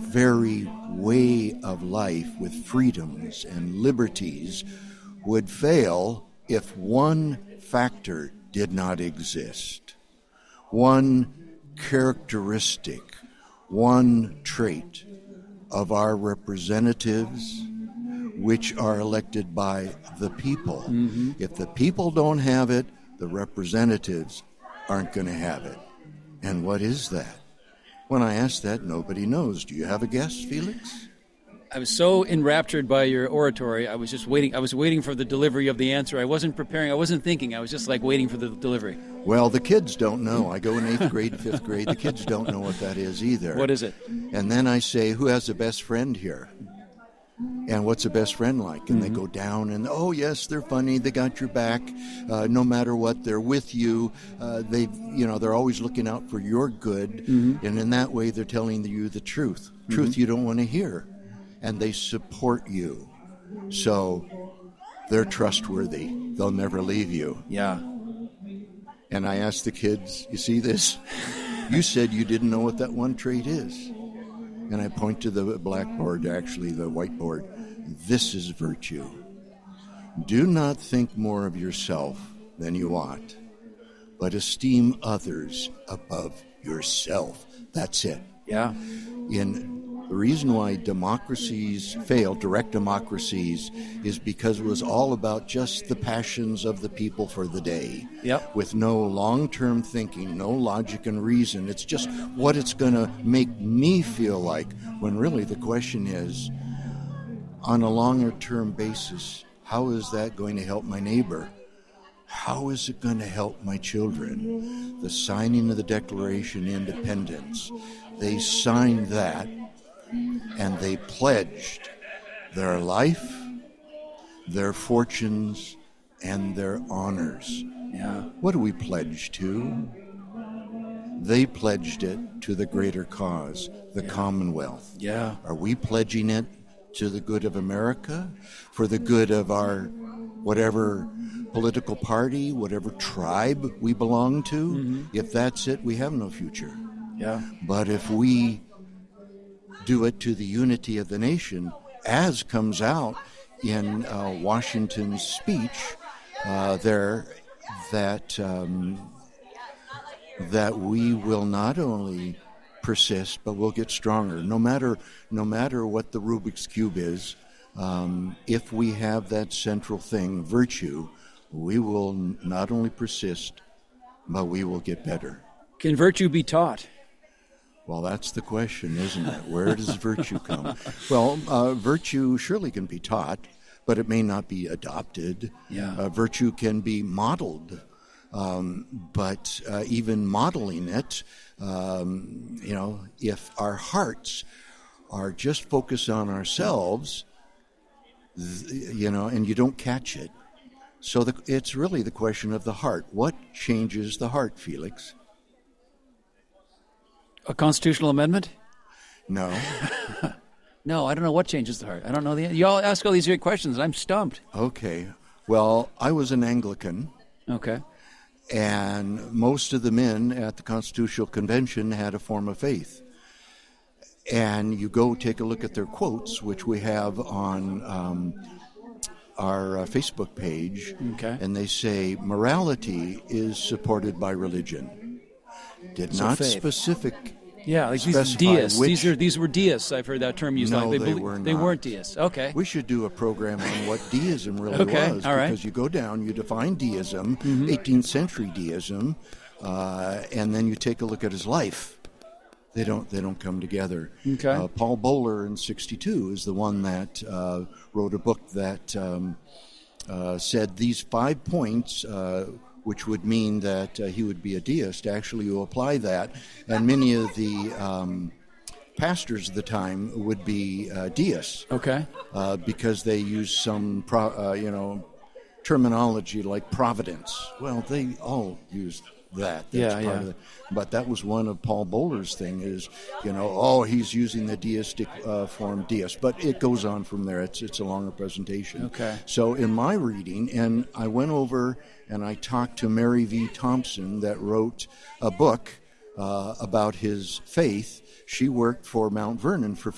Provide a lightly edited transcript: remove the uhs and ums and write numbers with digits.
very way of life with freedoms and liberties would fail if one factor did not exist. One characteristic, one trait of our representatives, which are elected by the people. Mm-hmm. If the people don't have it, the representatives aren't going to have it. And what is that? When I ask that, nobody knows. Do you have a guess, Felix? I was so enraptured by your oratory, I was just waiting. I was waiting for the delivery of the answer. I wasn't preparing. I wasn't thinking. I was just like waiting for the delivery. Well, the kids don't know. I go in 8th grade, 5th grade. The kids don't know what that is either. What is it? And then I say, who has a best friend here? And what's a best friend like? And they go down and, oh, yes, they're funny. They got your back. No matter what, they're with you. They're always looking out for your good. Mm-hmm. And in that way, they're telling you the truth. Mm-hmm. Truth you don't want to hear. And they support you. So they're trustworthy. They'll never leave you. Yeah. And I asked the kids, you see this? You said you didn't know what that one trait is. And I point to the blackboard, actually the whiteboard. This is virtue. Do not think more of yourself than you ought, but esteem others above yourself. That's it. Yeah. The reason why democracies fail, direct democracies, is because it was all about just the passions of the people for the day. Yep. With no long-term thinking, no logic and reason. It's just what it's going to make me feel like, when really the question is, on a longer-term basis, how is that going to help my neighbor? How is it going to help my children? The signing of the Declaration of Independence, they signed that, and they pledged their life, their fortunes, and their honors. Yeah. What do we pledge to? They pledged it to the greater cause, the Commonwealth. Yeah. Are we pledging it to the good of America, for the good of our whatever political party, whatever tribe we belong to? Mm-hmm. If that's it, we have no future. Yeah. But if we do it to the unity of the nation, as comes out in Washington's speech there, that we will not only persist, but we'll get stronger. No matter what the Rubik's Cube is, if we have that central thing, virtue, we will not only persist, but we will get better. Can virtue be taught? Well, that's the question, isn't it? Where does virtue come? Well, virtue surely can be taught, but it may not be adopted. Yeah. Virtue can be modeled, but even modeling it, if our hearts are just focused on ourselves, and you don't catch it. So it's really the question of the heart. What changes the heart, Felix? A constitutional amendment? No. No, I don't know what changes the heart. I don't know you all ask all these great questions, and I'm stumped. Okay. Well, I was an Anglican. Okay. And most of the men at the Constitutional Convention had a form of faith. And you go take a look at their quotes, which we have on our Facebook page. Okay. And they say morality is supported by religion. Did So not faith. specific. Yeah, like these specify deists. which- These were deists. I've heard that term used. No, like they were They not. weren't deists. Okay. We should do a program on what deism really Okay, was. all right. Because you go down, you define deism, 18th century deism, and then you take a look at his life. They don't come together. Okay. Paul Bowler in 1962 is the one that wrote a book that said these 5 points, which would mean that he would be a deist. Actually, you apply that, and many of the pastors of the time would be deists. Okay. Because they use some, terminology like providence. Well, they all used that. That's part of it. But that was one of Paul Bowler's thing is, he's using the deistic form deist. But it goes on from there. It's a longer presentation. Okay. So in my reading, and I went over and I talked to Mary V. Thompson that wrote a book about his faith. She worked for Mount Vernon for